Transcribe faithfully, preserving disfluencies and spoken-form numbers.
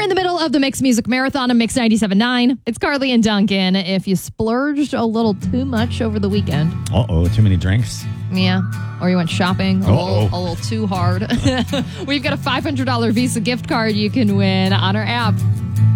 in the middle of the Mix Music Marathon on Mix ninety-seven point nine. It's Carly and Duncan. If you splurged a little too much over the weekend. Uh-oh, too many drinks? Yeah. Or you went shopping a little, a little too hard. We've got a five hundred dollars Visa gift card you can win on our app.